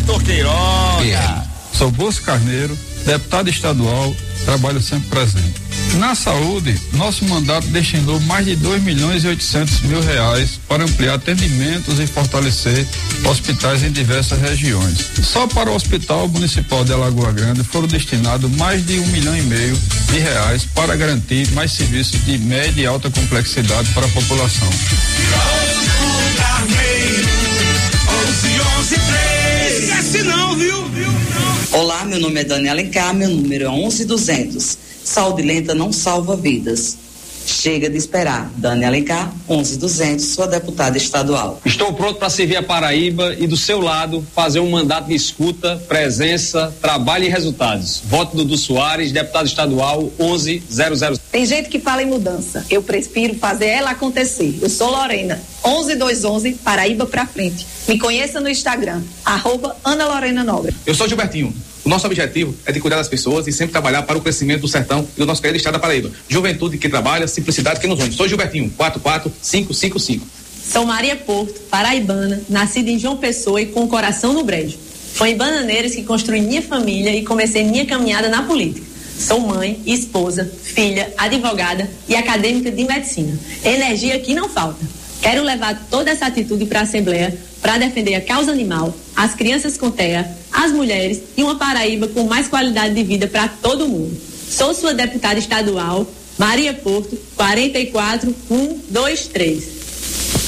Vitor Queiroga. Sou Bosco Carneiro, deputado estadual, trabalho sempre presente. Na saúde, nosso mandato destinou mais de 2.800.000 reais para ampliar atendimentos e fortalecer hospitais em diversas regiões. Só para o Hospital Municipal de Alagoa Grande foram destinados mais de 1,5 milhão de reais para garantir mais serviços de média e alta complexidade para a população. Esquece não, viu? Olá, meu nome é Dani Alencar, meu número é 11.200. Saúde lenta não salva vidas. Chega de esperar. Dani Alencar, 11.200, sua deputada estadual. Estou pronto para servir a Paraíba e do seu lado fazer um mandato de escuta, presença, trabalho e resultados. Voto Dudu Soares, deputado estadual 11.00. Tem gente que fala em mudança. Eu prefiro fazer ela acontecer. Eu sou Lorena, 11.211, Paraíba pra frente. Me conheça no Instagram, @AnaLorenaNobre. Eu sou Gilbertinho. O nosso objetivo é de cuidar das pessoas e sempre trabalhar para o crescimento do sertão e do nosso querido estado da Paraíba. Juventude que trabalha, simplicidade que nos une. Sou Gilbertinho, 44555. Sou Maria Porto, paraibana, nascida em João Pessoa e com o coração no brejo. Foi em Bananeiras que construí minha família e comecei minha caminhada na política. Sou mãe, esposa, filha, advogada e acadêmica de medicina. Energia que não falta. Quero levar toda essa atitude para a Assembleia para defender a causa animal, as crianças com TEA, as mulheres e uma Paraíba com mais qualidade de vida para todo mundo. Sou sua deputada estadual, Maria Porto, 44123.